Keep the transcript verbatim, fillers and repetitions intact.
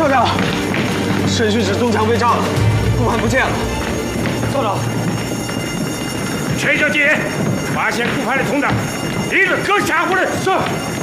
校长，审讯室东墙被炸了，顾盼不见了。校长， 全校戒严，发现顾盼的同党，立刻割下无人。是。